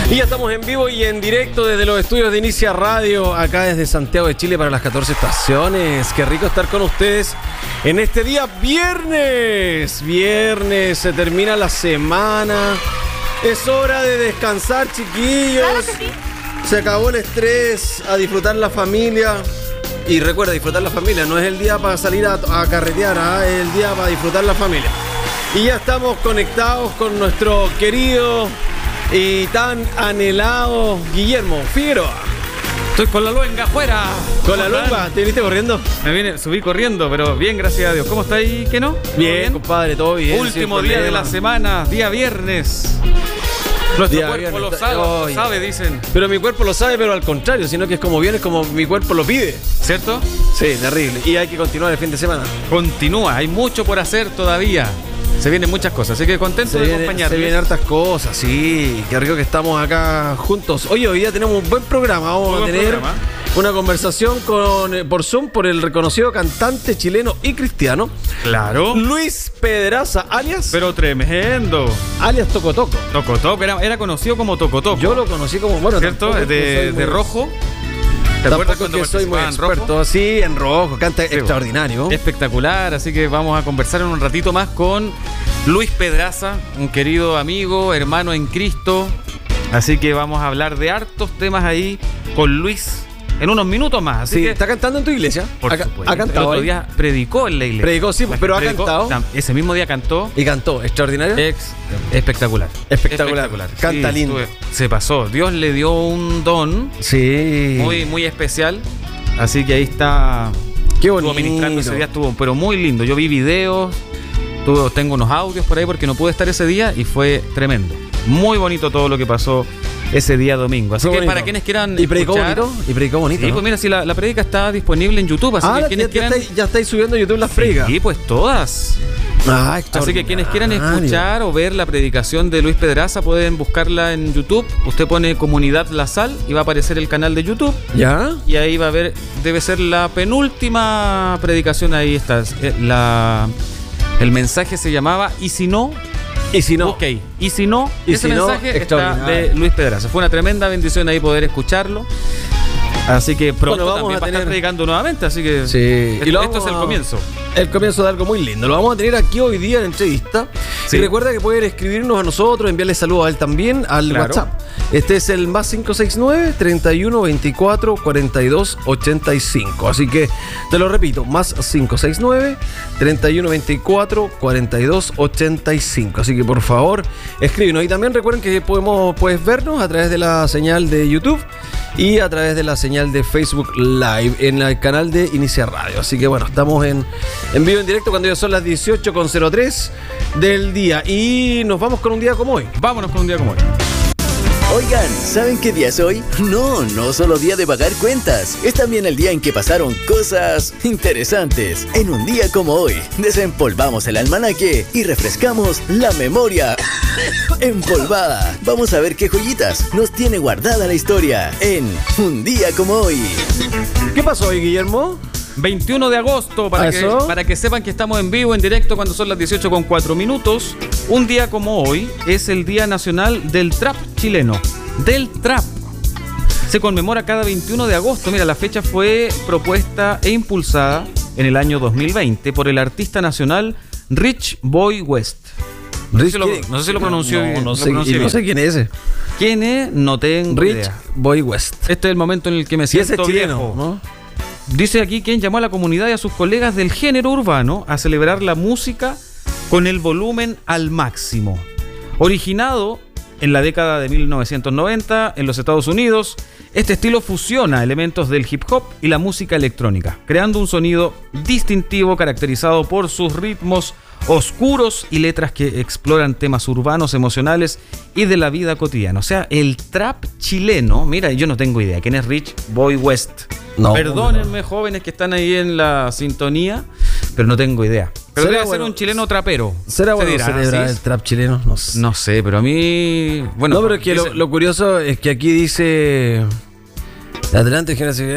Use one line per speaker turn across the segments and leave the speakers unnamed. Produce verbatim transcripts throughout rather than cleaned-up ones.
Y ya estamos en vivo y en directo desde los estudios de Inicia Radio, acá desde Santiago de Chile para las catorce estaciones. Qué rico estar con ustedes en este día viernes. Viernes, se termina la semana. Es hora de descansar, chiquillos.
Claro que sí.
Se acabó el estrés, a disfrutar la familia. Y recuerda, disfrutar la familia, no es el día para salir a, a carretear, ¿eh? Es el día para disfrutar la familia. Y ya estamos conectados con nuestro querido y tan anhelado Guillermo Figueroa.
Estoy con la luenga afuera.
¿Con la luenga? ¿Te viniste corriendo?
Me vine, subí corriendo, pero bien, gracias a Dios. ¿Cómo está ahí, que no?
Bien, bien, compadre, todo bien.
Último día de la semana, día viernes. Nuestro
Día
cuerpo
viernes,
lo sabe,
oh,
lo sabe, dicen.
Pero mi cuerpo lo sabe, pero al contrario, sino que es como viene, es como mi cuerpo lo pide.
¿Cierto?
Sí, terrible. Y hay que continuar el fin de semana.
Continúa, hay mucho por hacer todavía. Se vienen muchas cosas, así que contento
se
de
viene,
acompañarles.
Se vienen hartas cosas, sí. Qué rico que estamos acá juntos. Oye, hoy día tenemos un buen programa. Vamos
Muy
a
buen
tener
programa.
una conversación con, eh, por Zoom por el reconocido cantante chileno y cristiano
Claro.
Luis Pedraza, alias
Pero tremendo.
alias Tocotoco.
Tocotoco, era, era conocido como Tocotoco.
Yo lo conocí como, bueno,
¿Cierto?
tampoco es que
De,
soy muy-
de rojo. ¿Te
Tampoco
acuerdas
es
cuando
que soy muy
participaba en
experto.
rojo?
Sí, en rojo, canta
Sí,
extraordinario.
Espectacular, así que vamos a conversar en un ratito más con Luis Pedraza, un querido amigo, hermano en Cristo. Así que vamos a hablar de hartos temas ahí con Luis en unos minutos más. Así
Sí,
que,
¿está cantando en tu iglesia?
por
ha,
supuesto.
ha cantado
El otro
ahí.
día predicó en la iglesia.
Predicó, sí, pero ha cantado.
tam- Ese mismo día cantó.
Y cantó, extraordinario.
Ex, espectacular.
Espectacular. Canta
Sí,
lindo.
estuve- se pasó. Dios le dio un don
Sí.
muy, muy especial. Así que ahí está.
Qué
Estuvo
bonito.
ministrando ese día, estuvo pero muy lindo. Yo vi videos, tuve, tengo unos audios por ahí porque no pude estar ese día y fue tremendo. Muy bonito todo lo que pasó ese día domingo. Así
Fue
que
bonito.
para quienes quieran
¿Y predicó
escuchar,
bonito? ¿Y predicó bonito?
Sí,
¿no?
pues mira, si la, la predica está disponible en YouTube, así
Ah,
que
ya,
quienes
ya
quieran.
estáis, ya estáis subiendo a YouTube las predicas.
Sí, pues todas.
Ah,
Así que quienes quieran
extraordinario.
escuchar o ver la predicación de Luis Pedraza pueden buscarla en YouTube. Usted pone Comunidad La Sal y va a aparecer el canal de YouTube.
¿Ya?
Y ahí va a ver, debe ser la penúltima predicación, ahí está. Eh, La, el mensaje se llamaba Y si no,
Y si no.
ok. Y si no,
Y
ese
si no,
mensaje está
extraordinario.
de Luis Pedraza. Fue una tremenda bendición ahí poder escucharlo. Así que pronto
Bueno, vamos
también
a
va a estar
tener-
predicando nuevamente. Así que
Sí.
esto,
Y lo
esto
vamos
es el
a-
comienzo.
El comienzo de algo muy lindo. Lo vamos a tener aquí hoy día en entrevista.
Sí.
Y recuerda que pueden escribirnos a nosotros, enviarle saludos a él también al
Claro.
WhatsApp. Este es el más cinco seis nueve, treinta y uno, veinticuatro, cuarenta y dos, ochenta y cinco. Así que te lo repito, más cinco seis nueve, treinta y uno, veinticuatro, cuarenta y dos, ochenta y cinco. Así que por favor, escríbenos. Y también recuerden que podemos puedes vernos a través de la señal de YouTube y a través de la señal de Facebook Live en el canal de Inicia Radio. Así que bueno, estamos en, en vivo, en directo cuando ya son las dieciocho con cero tres del día. Y nos vamos con un día como hoy.
Vámonos con un día como hoy.
Oigan, ¿saben qué día es hoy? No, no solo día de pagar cuentas, es también el día en que pasaron cosas interesantes. En un día como hoy, desempolvamos el almanaque y refrescamos la memoria empolvada. Vamos a ver qué joyitas nos tiene guardada la historia en Un día como hoy.
¿Qué pasó hoy, Guillermo?
veintiuno de agosto, para que,
¿Eso?
para que sepan que estamos en vivo, en directo, cuando son las dieciocho con cuatro minutos. Un día como hoy es el Día Nacional del Trap chileno. Del Trap. Se conmemora cada veintiuno de agosto. Mira, la fecha fue propuesta e impulsada en el año dos mil veinte por el artista nacional Rich Boy West. No sé si lo, no sé si lo pronunció bien.
No, no
lo
sé,
pronuncié
y no
bien.
sé quién es ese.
¿Quién es? No tengo
Rich
idea.
Boy West.
Este es el momento en el que me
Si ese
siento
es chileno,
viejo.
¿no?
Dice aquí quien llamó a la comunidad y a sus colegas del género urbano a celebrar la música con el volumen al máximo. Originado en la década de mil novecientos noventa en los Estados Unidos, este estilo fusiona elementos del hip hop y la música electrónica, creando un sonido distintivo caracterizado por sus ritmos oscuros y letras que exploran temas urbanos, emocionales y de la vida cotidiana. O sea, el trap chileno, mira, yo no tengo idea quién es Rich Boy West.
No,
Perdónenme, jóvenes que están ahí en la sintonía, pero no tengo idea. Pero
¿Será
debe
bueno-
ser un chileno trapero.
¿Será
Se
bueno
dirá,
celebrar
¿sí?
el trap chileno? No sé.
No sé, pero a mí... Bueno,
no, pero es que
dice-
lo, lo curioso es que aquí dice... Adelante, generación.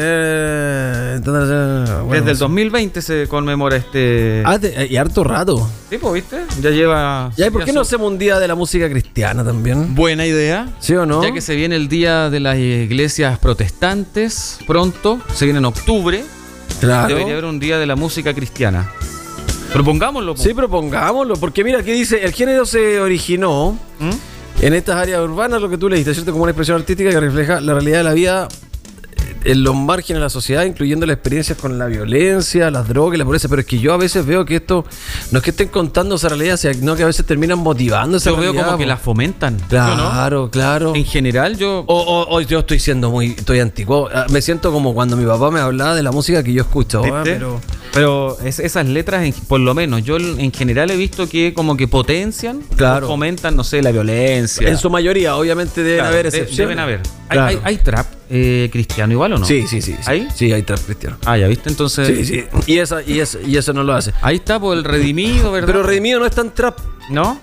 Eh, bueno,
Desde el dos mil veinte se conmemora este...
Ah, de, y harto rato.
Sí, pues, ¿viste? Ya lleva...
Ya, ¿y por qué
ya
no
son-
hacemos un día de la música cristiana también?
Buena idea.
¿Sí o no?
Ya que se viene el día de las iglesias protestantes pronto, se viene en octubre,
Claro.
debería haber un día de la música cristiana. Propongámoslo. po.
Sí, propongámoslo, porque mira, aquí dice, el género se originó
¿Mm?
en estas áreas urbanas, lo que tú leíste, ¿cierto? Como una expresión artística que refleja la realidad de la vida en los márgenes de la sociedad, incluyendo las experiencias con la violencia, las drogas y la pobreza. Pero es que yo a veces veo que esto no es que estén contando esa realidad, sino que a veces terminan motivando esa
Yo veo
realidad.
como que
po.
la fomentan. ¿sí o no?
Claro, claro.
En general, yo...
O, o- o yo estoy siendo muy, estoy antiguo. Ah, Me siento como cuando mi papá me hablaba de la música que yo escucho. ah,
¿viste?
Pero
Pero es- esas letras, en- por lo menos, yo en general he visto que como que potencian,
Claro.
o fomentan, no sé, la violencia.
en su mayoría, obviamente deben
Claro,
haber
de-
excepciones.
Deben haber. ¿Hay,
Claro.
hay- hay trap eh, cristiano igual o no?
Sí, sí, sí. sí.
¿Ahí?
Sí, hay trap cristiano.
Ah, ya viste, entonces...
Sí, sí. Y, esa, y, esa, y eso no lo hace.
Ahí está, por el redimido, ¿verdad?
Pero Redimido no es tan trap.
¿No?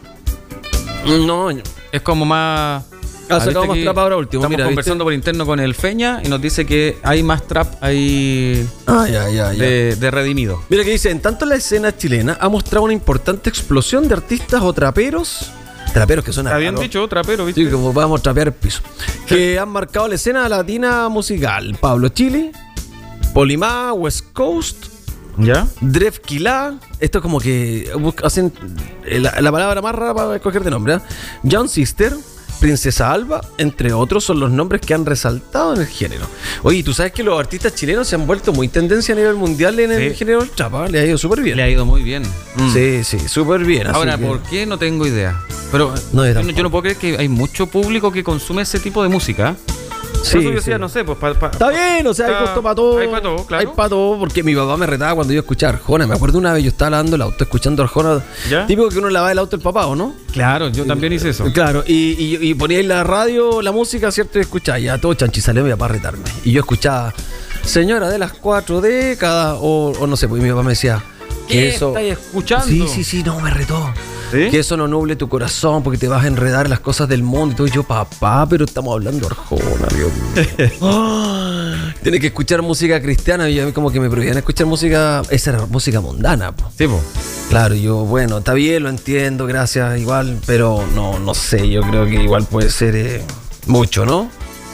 No,
Es como más...
ha
Ah,
sacado
¿viste
más
que
trap ahora último.
Estamos
Mira,
conversando por interno con el Feña y nos dice que hay más trap ahí
¿viste? Ah, ya, ya, ya.
de, de redimido.
Mira que dice, en tanto la escena chilena ha mostrado una importante explosión de artistas o traperos. Traperos que son
Habían dicho trapero, ¿viste?
Sí, como vamos a trapear el piso. Que han marcado la escena latina musical. Pablo Chile, Polimá, West Coast,
¿Ya?
Drefkila. Esto es como que busc- hacen eh, la, la palabra más rara para escoger de nombre. ¿eh? John Sister, Princesa Alba, entre otros, son los nombres que han resaltado en el género. Oye, ¿tú sabes que los artistas chilenos se han vuelto muy tendencia a nivel mundial en el
Sí.
género del trap? ¿eh? Le ha ido súper bien.
Le ha ido muy bien. Mm.
Sí, sí, súper bien. así
Ahora,
que-
¿por qué? No tengo idea. Pero
No, yo
yo, no,
tampoco.
yo no puedo creer que hay mucho público que consume ese tipo de música.
Sí,
Por eso yo decía,
sí.
no sé, pues... Pa, pa-
Está bien, o sea, hay
Está-
costo para todo.
hay pa' todo, claro.
Hay para todo, porque mi papá me retaba cuando yo escuchaba Arjona. Me acuerdo una vez yo estaba lavando el auto escuchando Arjona.
¿Ya?
Típico que uno lava el auto el papá, ¿o no?
Claro, yo también hice eso.
Claro, y, y, y ponía ahí la radio, la música, ¿cierto? Y escuchaba, ya todo chanchizaleo mi papá a retarme. Y yo escuchaba, señora de las cuatro décadas, o, o no sé, pues mi papá me decía, que
¿Qué
eso.
estáis escuchando?
Sí, sí, sí, no, me retó.
¿Sí?
Que eso no nuble tu corazón porque te vas a enredar en las cosas del mundo y todo. Y yo, papá, pero estamos hablando de Arjona, Dios mío. Ah, Tienes que escuchar música cristiana. Y a mí como que me prohibían escuchar música, esa era música mundana, po.
Sí, po.
Claro, y yo, bueno, está bien, lo entiendo, gracias, igual, pero no, no sé, yo creo que igual puede ser eh, mucho, ¿no?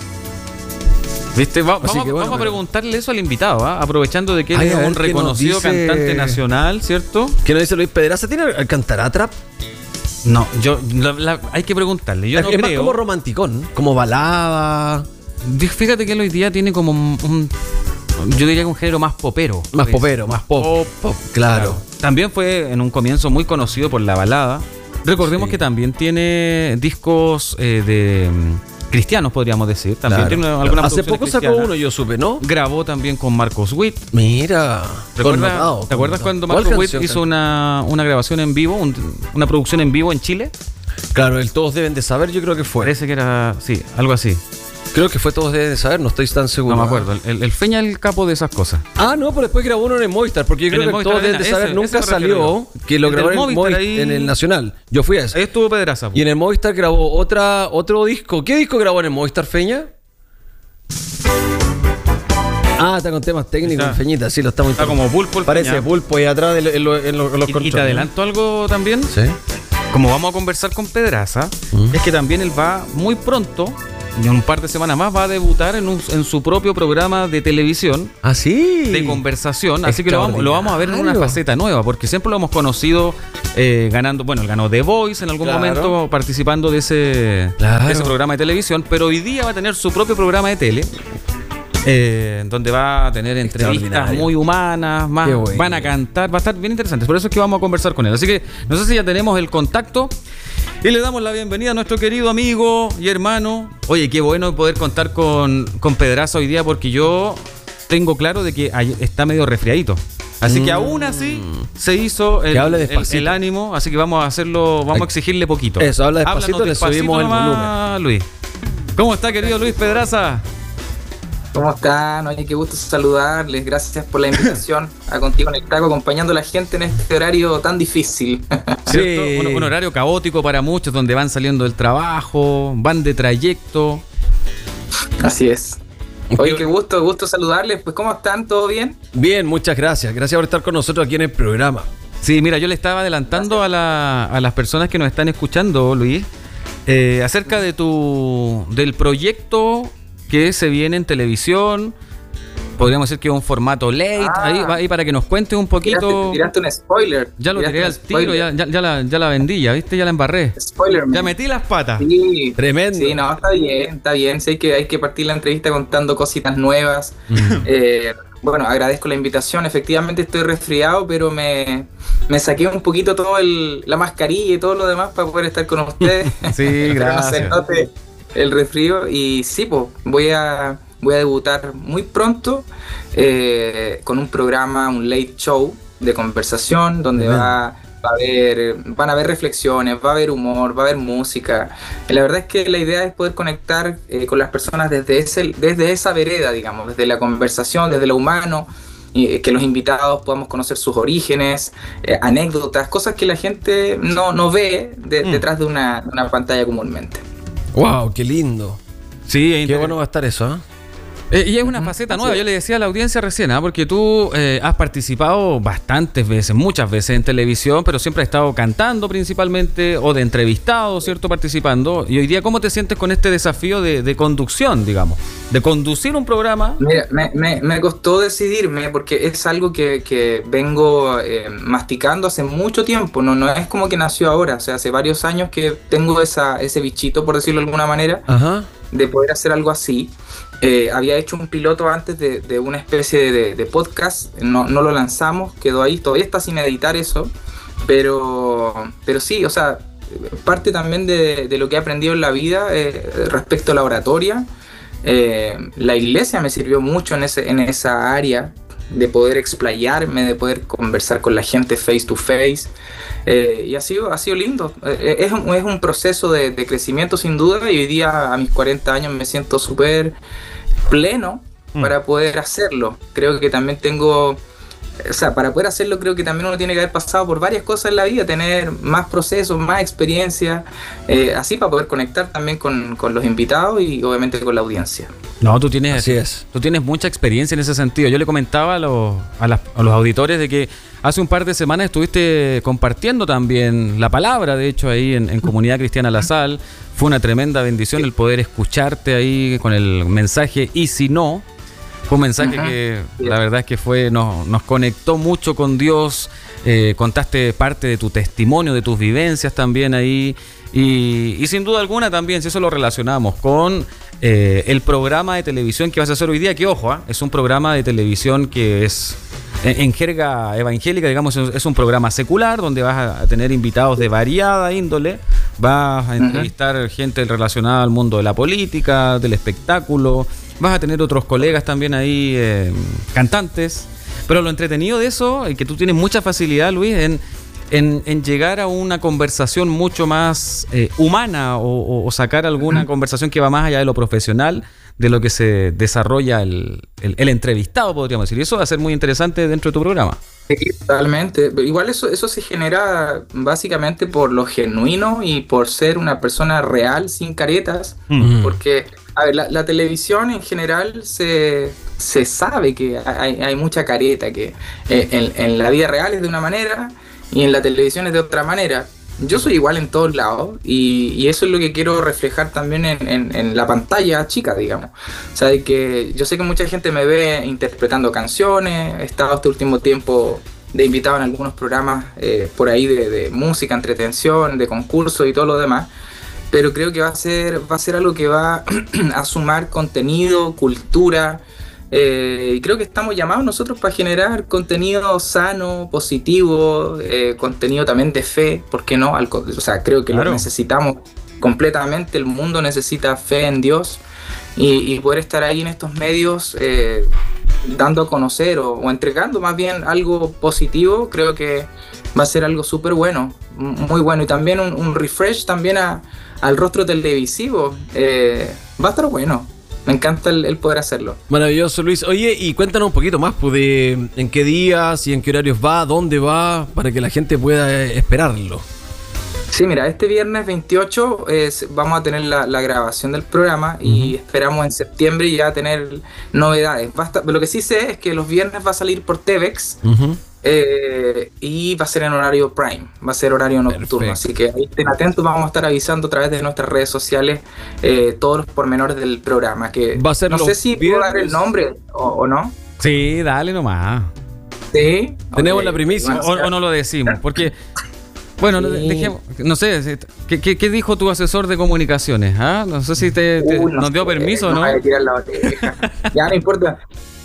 ¿Viste? Va-
Así
vamos
que bueno,
vamos a
pero-
preguntarle eso al invitado, ¿ah? Aprovechando de que él
Ay,
es
a ver
un
qué nos
reconocido
dice-
cantante nacional, ¿cierto?
¿Qué nos dice Luis Pedraza? ¿Tiene cantará trap?
No, yo la- la- hay que preguntarle. Yo
es
no
es más
creo.
como romanticón, como balada,
Di- Fíjate que él hoy día tiene como un, un- yo diría que un género más popero.
más
Sí.
popero, más pop.
Pop,
pop, claro.
También fue en un comienzo muy conocido por la balada. Recordemos
Sí.
que también tiene discos eh, de mm, cristianos, podríamos decir. También
Claro.
tiene algunas
Hace
producciones
poco sacó
cristianas.
uno, yo supe, ¿no?
Grabó también con Marcos Witt.
Mira,
¿Recuerda-
connotado,
¿Te acuerdas
connotado.
cuando
¿Cuál
Marcos Witt
canción
hizo
cantó?
una, una grabación en vivo, un- una producción en vivo en Chile?
Claro, el Todos Deben de Saber, yo creo que fue.
Parece que era, sí, algo así.
Creo que fue Todos Deben de Saber, no estoy tan seguro.
No me acuerdo. El, el Feña es el capo de esas cosas.
Ah, no, pero después grabó uno en el Movistar, porque yo
En
creo
el
que el
Movistar
Todos Deben de
Arena,
Saber
ese-
nunca
ese me refiero
salió,
yo.
que lo
El
grabó
del
en el,
Movistar
Movi-
ahí-
en el Nacional. Yo fui a ese.
Ahí estuvo Pedraza. po.
Y en el Movistar grabó otra, otro disco. ¿Qué disco grabó en el Movistar, Feña? Ah, está con temas técnicos,
Está.
Feñita, sí, lo está muy
Está como pulpo el
Parece
Feña.
pulpo y atrás de lo- en, lo- en lo- en los
Y- Y,
controles.
te adelanto algo también.
Sí.
Como vamos a conversar con Pedraza,
Mm.
es que también él va muy pronto, en un par de semanas más, va a debutar en, un- en su propio programa de televisión
Ah, sí.
de conversación. Así que lo vamos, lo vamos a ver en una
Extraordinario.
faceta nueva, porque siempre lo hemos conocido eh, ganando, bueno, él ganó The Voice en algún
Claro.
momento participando de ese,
Claro.
de ese programa de televisión, pero hoy día va a tener su propio programa de tele. eh, donde va a tener entrevistas
Extraordinario.
muy humanas, más,
Qué bueno.
van a cantar, va a estar bien interesante. Por eso es que vamos a conversar con él. Así que no sé si ya tenemos el contacto y le damos la bienvenida a nuestro querido amigo y hermano. Oye, qué bueno poder contar con, con Pedraza hoy día, porque yo tengo claro de que hay- está medio resfriadito. Así que
Mm.
aún así se hizo el,
Que hable
el-
despacito.
el ánimo, así que vamos a hacerlo, vamos a exigirle poquito.
Eso, habla despacito,
Háblanos
le subimos el
nomás, Luis. ¿Cómo está, querido Luis Pedraza?
¿Cómo están? Oye, qué gusto saludarles. Gracias por la invitación a Contigo en el Taco, acompañando a la gente en este horario tan difícil.
¿Cierto?
Sí.
Un, un horario caótico para muchos, donde van saliendo del trabajo, van de trayecto.
Así es. Oye, qué gusto, gusto saludarles. Pues, ¿cómo están? ¿Todo bien?
Bien, muchas gracias. Gracias por estar con nosotros aquí en el programa.
Sí, mira, yo le estaba adelantando a, la, a las personas que nos están escuchando, Luis, eh, acerca de tu del proyecto que se viene en televisión. Podríamos decir que es un formato late, ah, ahí, ahí para que nos cuentes un poquito.
Tiraste, tiraste un spoiler.
Ya lo tiré al tiro, ya, ya, ya, la, ya la vendí, ya viste, ya la embarré.
Spoiler, man.
Ya metí las patas.
Sí,
tremendo.
Sí, no, está bien, está bien. Sé que hay que partir la entrevista contando cositas nuevas.
Mm.
Eh, bueno, agradezco la invitación. Efectivamente estoy resfriado, pero me, me saqué un poquito todo el, la mascarilla y todo lo demás para poder estar con ustedes.
Sí, gracias.
No se note el resfrío. Y sí, pues, voy a... Voy a debutar muy pronto eh, con un programa, un late show de conversación donde va, va a haber, van a haber reflexiones, va a haber humor, va a haber música. Y la verdad es que la idea es poder conectar eh, con las personas desde, ese, desde esa vereda, digamos, desde la conversación, desde lo humano, y eh, que los invitados podamos conocer sus orígenes, eh, anécdotas, cosas que la gente no, no ve de, mm. detrás de una, de una pantalla comúnmente.
¡Wow! ¡Qué lindo!
Sí,
qué bueno va a estar eso, ¿eh?
Eh, y es una faceta nueva, yo le decía a la audiencia recién, ¿eh? porque tú eh, has participado bastantes veces, muchas veces en televisión, pero siempre has estado cantando principalmente, o de entrevistado, ¿cierto? Participando. Y hoy día, ¿cómo te sientes con este desafío de, de conducción, digamos? De conducir un programa.
Mira, me, me, me costó decidirme porque es algo que, que vengo eh, masticando hace mucho tiempo, no, no es como que nació ahora, o sea, hace varios años que tengo esa, ese bichito, por decirlo de alguna manera,
Ajá.
de poder hacer algo así. Eh, había hecho un piloto antes de, de una especie de, de podcast, no, no lo lanzamos, quedó ahí, todavía está sin editar eso, pero, pero sí, o sea, parte también de, de lo que he aprendido en la vida eh, respecto a la oratoria. Eh, la iglesia me sirvió mucho en, ese, en esa área de poder explayarme, de poder conversar con la gente face to face, eh, y ha sido, ha sido lindo. Eh, es, un, es un proceso de, de crecimiento sin duda, y hoy día a mis cuarenta años me siento súper pleno mm. para poder hacerlo. Creo que también tengo, o sea, para poder hacerlo creo que también uno tiene que haber pasado por varias cosas en la vida, tener más procesos, más experiencia, eh, así para poder conectar también con, con los invitados y obviamente con la audiencia.
No, tú tienes,
así es.
Tú tienes mucha experiencia en ese sentido. Yo le comentaba a los, a, las, a los auditores de que hace un par de semanas estuviste compartiendo también la palabra, de hecho, ahí en, en Comunidad Cristiana La Sal. Fue una tremenda bendición el poder escucharte ahí con el mensaje "y si no". Fue un mensaje uh-huh. que la verdad es que fue nos, nos conectó mucho con Dios. Eh, contaste parte de tu testimonio, de tus vivencias también ahí. Y, y sin duda alguna también, si eso lo relacionamos con eh, el programa de televisión que vas a hacer hoy día, que ojo, ¿eh? es un programa de televisión que es, en, en jerga evangélica, digamos, es un programa secular donde vas a tener invitados de variada índole, vas a entrevistar uh-huh. gente relacionada al mundo de la política, del espectáculo, vas a tener otros colegas también ahí, eh, cantantes, pero lo entretenido de eso es que tú tienes mucha facilidad, Luis, en En, en llegar a una conversación mucho más eh, humana o, o sacar alguna uh-huh. conversación que va más allá de lo profesional, de lo que se desarrolla el, el, el entrevistado, podríamos decir. Y eso va a ser muy interesante dentro de tu programa.
Sí, totalmente. Igual eso, eso se genera básicamente por lo genuino y por ser una persona real, sin caretas. Uh-huh. Porque, a ver, la, la televisión en general se, se sabe que hay, hay mucha careta, que eh, en, en la vida real es de una manera y en la televisión es de otra manera. Yo soy igual en todos lados y, y eso es lo que quiero reflejar también en, en, en la pantalla chica, digamos. O sea, que yo sé que mucha gente me ve interpretando canciones, he estado este último tiempo de invitado en algunos programas eh, por ahí de, de música, entretención, de concursos y todo lo demás, pero creo que va a ser, va a ser algo que va a sumar contenido, cultura. Eh, y creo que estamos llamados nosotros para generar contenido sano, positivo, eh, contenido también de fe, ¿por qué no? Al, o sea, creo que claro. lo necesitamos completamente, el mundo necesita fe en Dios y, y poder estar ahí en estos medios eh, dando a conocer o, o entregando más bien algo positivo, creo que va a ser algo súper bueno, muy bueno, y también un, un refresh también a, al rostro televisivo, eh, va a estar bueno. Me encanta el, el poder hacerlo.
Maravilloso, Luis. Oye, y cuéntanos un poquito más, pues, de en qué días y en qué horarios va, dónde va, para que la gente pueda esperarlo.
Sí, mira, este viernes veintiocho es, vamos a tener la, la grabación del programa y uh-huh. esperamos en septiembre ya tener novedades. Basta, lo que sí sé es que los viernes va a salir por T V X uh-huh. eh, y va a ser en horario prime, va a ser horario nocturno. Perfecto. Así que ahí estén atentos, vamos a estar avisando a través de nuestras redes sociales eh, todos los pormenores del programa. Que
va a ser
no sé si
viernes.
puedo dar el nombre o, o no.
Sí, dale nomás.
Sí.
Tenemos
okay.
la primicia.
O, o no lo decimos, porque... Bueno, sí. dejemos, no sé, ¿qué, qué, ¿qué dijo tu asesor de comunicaciones? ¿Ah? No sé si te, te uh, no nos dio sé, permiso o no.
No voy a tirar la oreja. Ya no importa.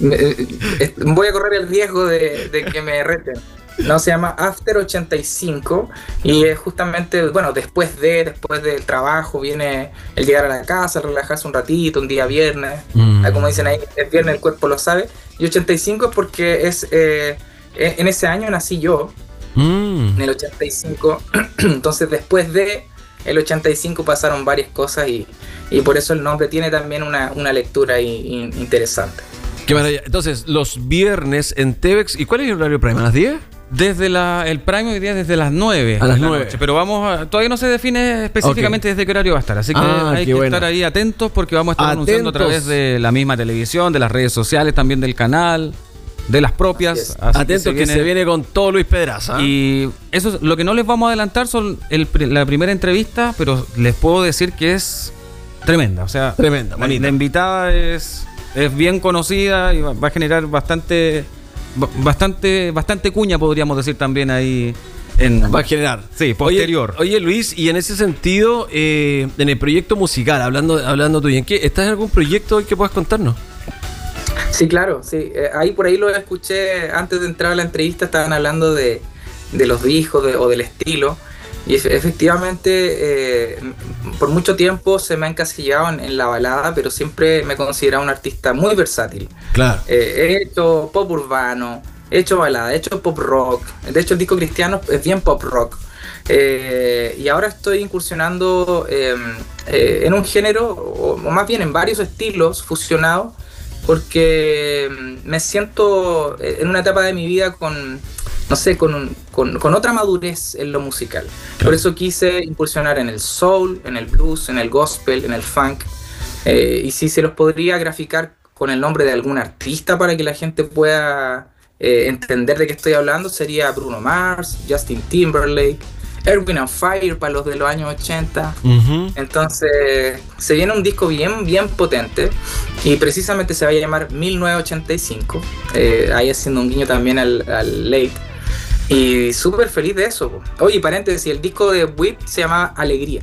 Voy a correr el riesgo de, de que me reten. No, se llama After ochenta y cinco y es justamente, bueno, después de, después del trabajo viene el llegar a la casa, relajarse un ratito, un día viernes, mm. como dicen ahí, el viernes el cuerpo lo sabe. Y ochenta y cinco es porque es, eh, en ese año nací yo. Mm. En el ochenta y cinco, entonces después de el ochenta y cinco pasaron varias cosas y, y por eso el nombre tiene también una, una lectura ahí, in, interesante.
Qué maravilla. Entonces, los viernes en T V X, ¿y cuál es el horario prime? ¿A las diez?
Desde la, el prime hoy día desde las nueve.
A las nueve.
Noche, pero vamos a, todavía no se define específicamente okay. desde qué horario va a estar, así que ah, hay que bueno. estar ahí atentos porque vamos a estar atentos. anunciando a través de la misma televisión, de las redes sociales, también del canal. De las propias.
Así Atentos que, se, que viene, se viene con todo Luis Pedraza.
Y eso, lo que no les vamos a adelantar son el, la primera entrevista, pero les puedo decir que es tremenda. O sea,
tremenda,
la, la invitada es, es bien conocida y va, va a generar bastante, bastante, bastante cuña, podríamos decir también ahí. En,
va a generar.
Sí, posterior.
Oye, oye Luis, y en ese sentido, eh, en el proyecto musical, hablando, hablando tú, ¿en qué? ¿Estás en algún proyecto hoy que puedas contarnos?
Sí, claro, sí. Eh, ahí por ahí lo escuché antes de entrar a la entrevista, estaban hablando de, de los discos de, o del estilo. Y efectivamente, eh, por mucho tiempo se me ha encasillado en, en la balada, pero siempre me he considerado un artista muy versátil.
Claro.
Eh, he hecho pop urbano, he hecho balada, he hecho pop rock. De hecho, el disco cristiano es bien pop rock. Eh, y ahora estoy incursionando eh, eh, en un género, o, o más bien en varios estilos fusionados, porque me siento en una etapa de mi vida con, no sé, con, un, con, con otra madurez en lo musical. Claro. Por eso quise incursionar en el soul, en el blues, en el gospel, en el funk. Eh, y si se los podría graficar con el nombre de algún artista para que la gente pueda eh, entender de qué estoy hablando, sería Bruno Mars, Justin Timberlake, Earth, Wind and Fire para los de los años ochenta. Uh-huh. Entonces se viene un disco bien, bien potente y precisamente se va a llamar mil novecientos ochenta y cinco, eh, ahí haciendo un guiño también al, al late. Y súper feliz de eso. Oye, paréntesis, el disco de Whip se llama Alegría.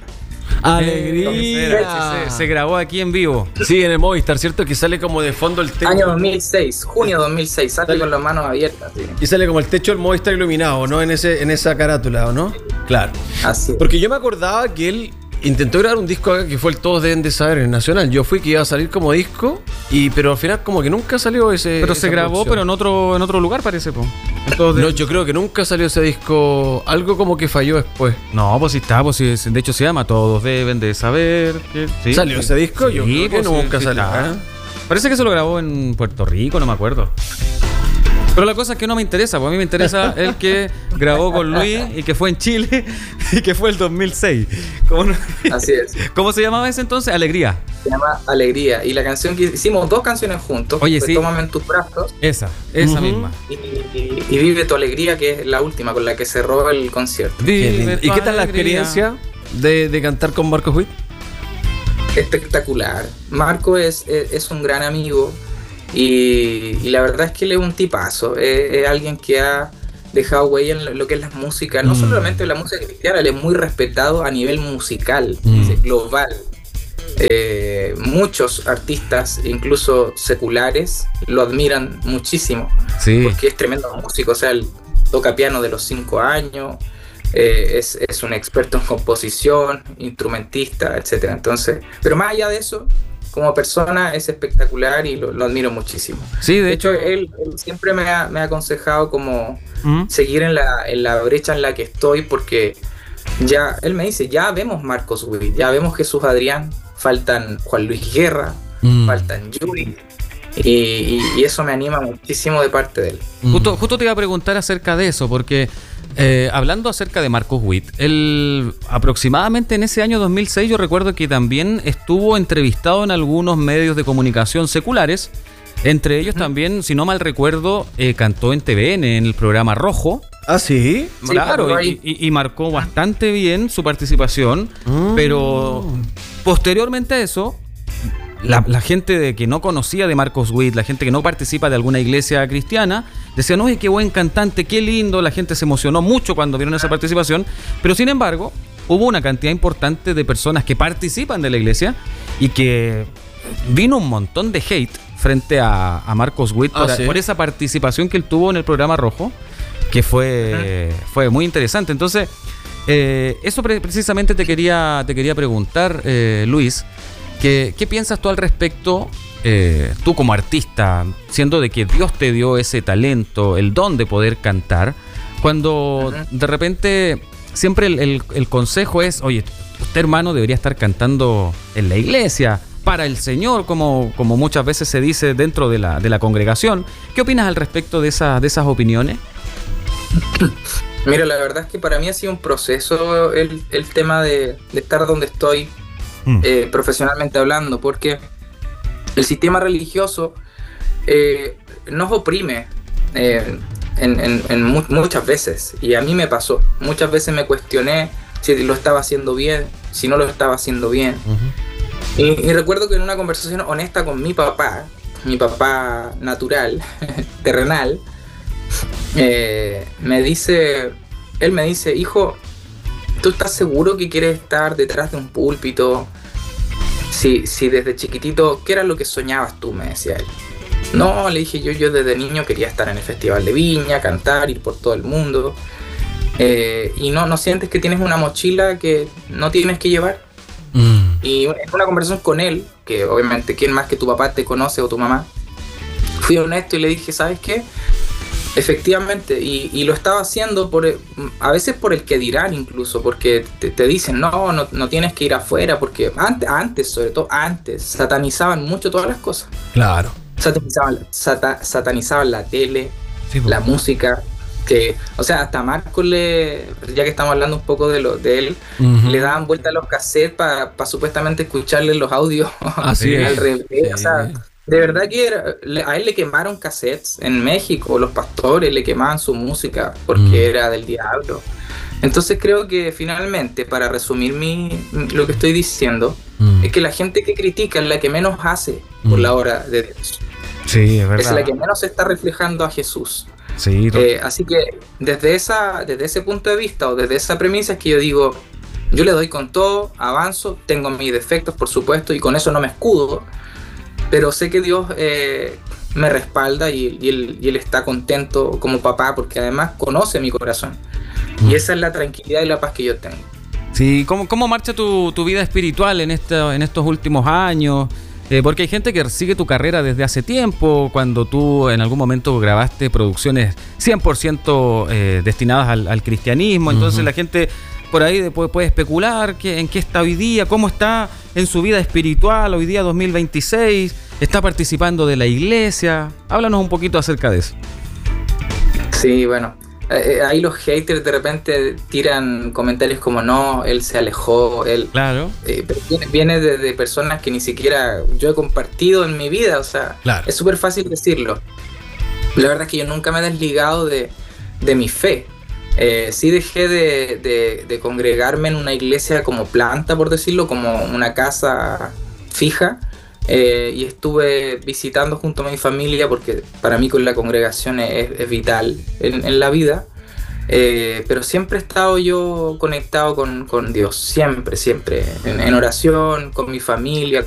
Alegría.
Se, se grabó aquí en vivo.
Sí, en el Movistar, ¿cierto? Que sale como de fondo el techo.
Año dos mil seis, junio dos mil seis, sale, sale con las manos abiertas. ¿Sí?
Y sale como el techo del Movistar iluminado, ¿no? En ese, en esa carátula, ¿o no? Claro.
Así es.
Porque yo me acordaba que él intentó grabar un disco que fue el Todos Deben de Saber en Nacional. Yo fui que iba a salir como disco, y pero al final como que nunca salió ese.
Pero se grabó, producción. Pero en otro, en otro lugar parece, po.
No, yo creo que nunca salió ese disco. Algo como que falló después.
No, pues sí está, pues sí, de hecho se llama Todos Deben de Saber. ¿Sí?
¿Salió ese disco?
Sí,
yo creo
pues
que nunca
sí,
salió.
¿eh? Parece que se lo grabó en Puerto Rico, no me acuerdo. Pero la cosa es que no me interesa, pues a mí me interesa el que grabó con Luis y que fue en Chile y que fue el dos mil seis. ¿Cómo, no?
Así es.
¿Cómo se llamaba ese entonces? Alegría.
Se llama Alegría. Y la canción que hicimos, dos canciones juntos.
Oye, sí.
Tómame en tus brazos.
Esa, esa uh-huh. misma.
Y, y, y Vive tu Alegría, que es la última con la que cerró el concierto.
Vive ¿Y qué tal la experiencia de, de cantar con Marcos Witt?
Espectacular. Marco es, es, es un gran amigo. Y, y la verdad es que él es un tipazo, es, es alguien que ha dejado huella en lo que es la música, no mm. solamente la música cristiana, él es muy respetado a nivel musical, mm. global. Eh, muchos artistas, incluso seculares, lo admiran muchísimo,
sí.
porque es tremendo músico, o sea, él toca piano de los cinco años, eh, es, es un experto en composición, instrumentista, etcétera. Entonces, pero más allá de eso, como persona es espectacular y lo, lo admiro muchísimo.
Sí, de,
de hecho, él, él siempre me ha, me ha aconsejado como ¿Mm? seguir en la, en la brecha en la que estoy, porque ya, él me dice, ya vemos Marcos Witt, ya vemos Jesús Adrián, faltan Juan Luis Guerra, mm. faltan Yuri, y, y, y eso me anima muchísimo de parte de él.
Mm. Justo, justo te iba a preguntar acerca de eso, porque Eh, hablando acerca de Marcos Witt, él aproximadamente en ese año dos mil seis yo recuerdo que también estuvo entrevistado en algunos medios de comunicación seculares, entre ellos también, si no mal recuerdo, eh, cantó en T V N, en el programa Rojo.
¿Ah, sí?
Claro, y, y, y marcó bastante bien su participación, mm. pero posteriormente a eso, la, la gente de que no conocía de Marcos Witt, la gente que no participa de alguna iglesia cristiana, decían, oye, qué buen cantante, qué lindo, la gente se emocionó mucho cuando vieron esa participación, pero sin embargo, hubo una cantidad importante de personas que participan de la iglesia y que vino un montón de hate frente a, a Marcos Witt ah, por, ¿sí? por esa participación que él tuvo en el programa Rojo, que fue, fue muy interesante. Entonces, eh, eso pre- precisamente te quería, te quería preguntar, eh, Luis, ¿qué, ¿qué piensas tú al respecto, eh, tú como artista, siendo de que Dios te dio ese talento, el don de poder cantar, cuando uh-huh. de repente siempre el, el, el consejo es, oye, usted hermano debería estar cantando en la iglesia, para el Señor, como, como muchas veces se dice dentro de la, de la congregación? ¿Qué opinas al respecto de, esa, de esas opiniones?
Mira, la verdad es que para mí ha sido un proceso el, el tema de, de estar donde estoy mm. eh, profesionalmente hablando, porque el sistema religioso eh, nos oprime eh, en, en, en mu- muchas veces, y a mí me pasó. Muchas veces me cuestioné si lo estaba haciendo bien, si no lo estaba haciendo bien. Uh-huh. Y, y recuerdo que en una conversación honesta con mi papá, mi papá natural, terrenal, eh, me dice, él me dice, hijo, ¿tú estás seguro que quieres estar detrás de un púlpito? Si, si desde chiquitito, ¿qué era lo que soñabas tú?, me decía él. No, le dije yo, yo desde niño quería estar en el Festival de Viña, cantar, ir por todo el mundo. Eh, y no, ¿no sientes que tienes una mochila que no tienes que llevar? Mm. Y en una conversación con él, que obviamente quién más que tu papá te conoce o tu mamá, fui honesto y le dije, ¿sabes qué? Efectivamente, y, y lo estaba haciendo por, a veces por el que dirán incluso, porque te, te dicen, no, no, no tienes que ir afuera, porque antes, antes, sobre todo antes, satanizaban mucho todas las cosas.
Claro.
Satanizaban, sata, satanizaban la tele, sí, la música. Que, o sea, hasta Marco le, ya que estamos hablando un poco de lo de él, uh-huh. le daban vuelta a los cassettes para pa supuestamente escucharle los audios
así
al
es.
revés.
Sí.
O sea, de verdad que era, a él le quemaron cassettes en México, los pastores le quemaban su música porque uh-huh. era del diablo. Entonces creo que finalmente, para resumir mi, lo que estoy diciendo, uh-huh. es que la gente que critica es la que menos hace por uh-huh. la obra de Dios.
Sí, es verdad.
Es la que menos está reflejando a Jesús.
Sí,
eh, así que desde esa desde ese punto de vista o desde esa premisa es que yo digo, yo le doy con todo, avanzo, tengo mis defectos por supuesto y con eso no me escudo, pero sé que Dios eh, me respalda y, y, él, y Él está contento como papá porque además conoce mi corazón mm. y esa es la tranquilidad y la paz que yo tengo.
Sí, ¿cómo, cómo marcha tu, tu vida espiritual en, esta, en estos últimos años? Eh, porque hay gente que sigue tu carrera desde hace tiempo, cuando tú en algún momento grabaste producciones cien por ciento eh, destinadas al, al cristianismo, entonces uh-huh. la gente por ahí después puede especular que, en qué está hoy día, cómo está en su vida espiritual hoy día dos mil veintiséis, está participando de la iglesia. Háblanos un poquito acerca de eso.
Sí, bueno, eh, ahí los haters de repente tiran comentarios como no, él se alejó, él...
Claro.
Eh, viene, viene de, de personas que ni siquiera yo he compartido en mi vida, o sea, claro. es súper fácil decirlo. La verdad es que yo nunca me he desligado de, de mi fe. Eh, sí dejé de, de, de congregarme en una iglesia como planta, por decirlo, como una casa fija. Eh, y estuve visitando junto a mi familia porque para mí con la congregación es, es vital en, en la vida, eh, pero siempre he estado yo conectado con, con Dios, siempre, siempre, en, en oración, con mi familia,